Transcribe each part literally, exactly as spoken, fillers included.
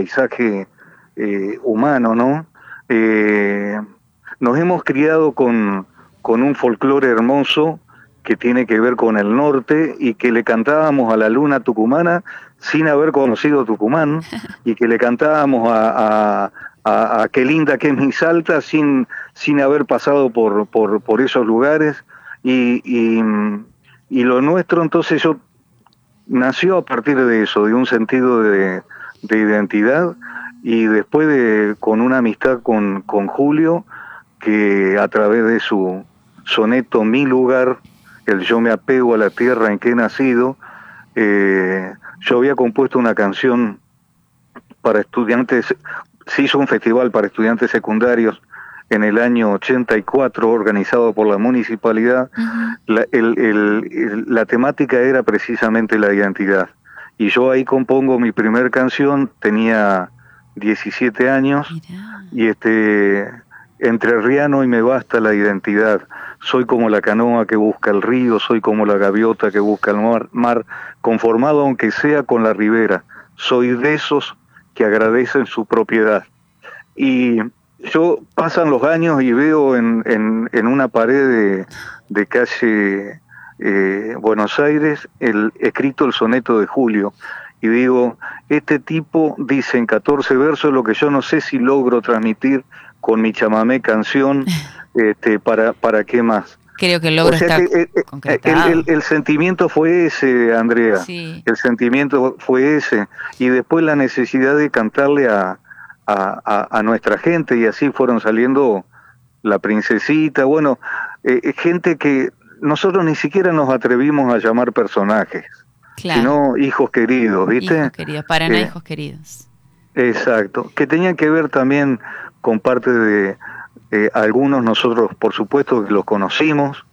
paisaje eh, humano, ¿no? Eh, nos hemos criado con, con un folclore hermoso que tiene que ver con el norte y que le cantábamos a la luna tucumana sin haber conocido Tucumán y que le cantábamos a, a, a, a qué linda que es mi Salta sin, sin haber pasado por, por, por esos lugares y, y, y lo nuestro entonces yo nació a partir de eso, de un sentido de, de identidad y después de con una amistad con, con Julio que a través de su soneto Mi Lugar, el Yo me apego a la tierra en que he nacido, eh, yo había compuesto una canción para estudiantes, se hizo un festival para estudiantes secundarios en el año ochenta y cuatro, organizado por la municipalidad. Uh-huh. la, el, el, el, la temática era precisamente la identidad. Y yo ahí compongo mi primer canción, tenía diecisiete años, Mirá. y este... entrerriano y me basta la identidad. Soy como la canoa que busca el río, soy como la gaviota que busca el mar, mar, conformado aunque sea con la ribera. Soy de esos que agradecen su propiedad. Y yo pasan los años y veo en, en, en una pared de, de calle eh, Buenos Aires el escrito el soneto de Julio. Y digo, este tipo dice en catorce versos lo que yo no sé si logro transmitir con mi chamamé canción, este, para, para qué más. Creo que el logro o sea está que, eh, concretado. El, el, el sentimiento fue ese, Andrea. Sí. El sentimiento fue ese. Y después la necesidad de cantarle a, a, a, a nuestra gente, y así fueron saliendo La Princesita, bueno, eh, gente que nosotros ni siquiera nos atrevimos a llamar personajes, claro. sino hijos queridos, ¿viste? Hijos queridos, Paraná, eh, hijos queridos. Exacto, que tenían que ver también con parte de eh, algunos nosotros, por supuesto, que los conocimos,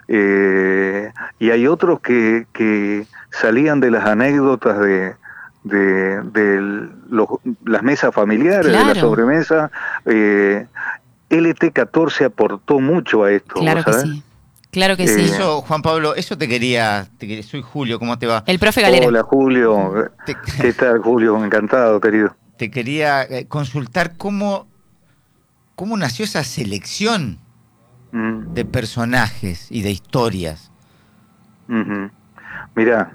eh, y hay otros que, que salían de las anécdotas de, de, de los, las mesas familiares, claro. de la sobremesa. eh, L T catorce aportó mucho a esto, claro que sí. Claro que eh, sí. Eso, Juan Pablo, eso te quería, te quería, soy Julio, ¿cómo te va? El profe Galera. Hola, Julio. Te, ¿Qué tal, Julio? Encantado, querido. Te quería consultar cómo, cómo nació esa selección mm. de personajes y de historias. Uh-huh. Mirá,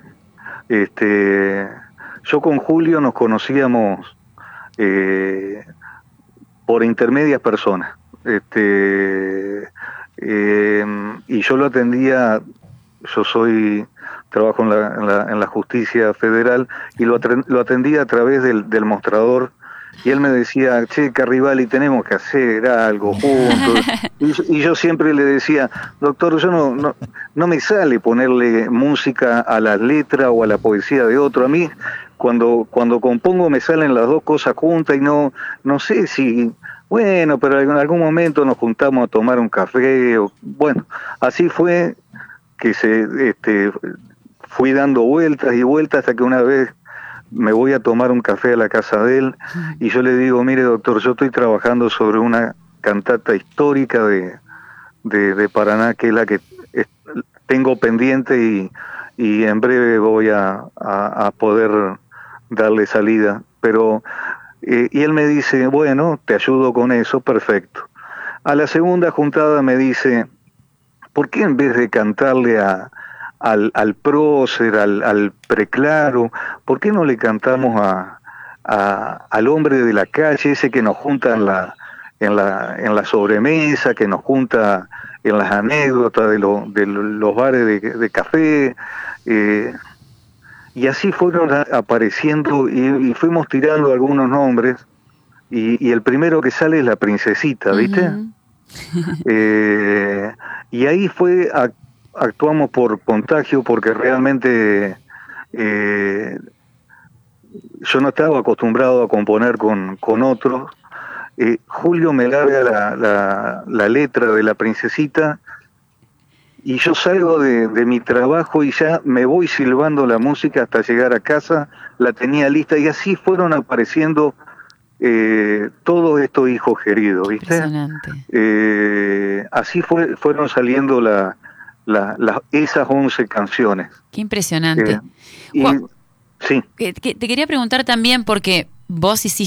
este, yo con Julio nos conocíamos eh, por intermedias personas. Este... Eh, y yo lo atendía, yo soy, trabajo en la, en la, en la justicia federal, y lo, lo atendía a través del, del mostrador, y él me decía, che, Carribali, tenemos que hacer algo juntos, y, y yo siempre le decía, doctor, yo no, no, no me sale ponerle música a la letra o a la poesía de otro, a mí cuando, cuando compongo me salen las dos cosas juntas, y no, no sé si... Bueno, pero en algún momento nos juntamos a tomar un café, o, bueno, así fue que se este, fui dando vueltas y vueltas hasta que una vez me voy a tomar un café a la casa de él y yo le digo, mire doctor, yo estoy trabajando sobre una cantata histórica de, de, de Paraná, que es la que es, tengo pendiente y, y en breve voy a, a, a poder darle salida, pero... Eh, y él me dice, bueno, te ayudo con eso, perfecto. A la segunda juntada me dice, ¿por qué en vez de cantarle a, al, al prócer, al, al preclaro, ¿por qué no le cantamos a, a, al hombre de la calle, ese que nos junta en la, en la, en la sobremesa, que nos junta en las anécdotas de, lo, de los bares de, de café? Eh, Y así fueron apareciendo y, y fuimos tirando algunos nombres y, y el primero que sale es La Princesita, ¿viste? Uh-huh. eh, y ahí fue, a, actuamos por contagio porque realmente eh, yo no estaba acostumbrado a componer con, con otros. Eh, Julio me larga la, la, la letra de La Princesita y yo salgo de, de mi trabajo y ya me voy silbando la música hasta llegar a casa, la tenía lista y así fueron apareciendo eh, todos estos hijos queridos, ¿viste? Impresionante. Eh, así fue, fueron saliendo la, la, la, esas once canciones. Qué impresionante. Eh, y, Juan, sí. Te quería preguntar también porque vos hiciste